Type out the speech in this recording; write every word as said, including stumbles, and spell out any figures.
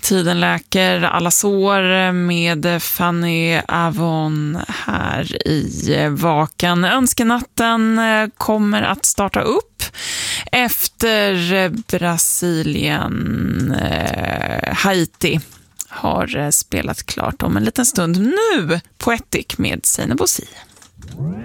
Tiden läker alla sår med Fanny Avon här i Vakan. Önskenatten kommer att starta upp efter Brasilien, Haiti har spelat klart om en liten stund. Nu Poetic med Seinabo Si.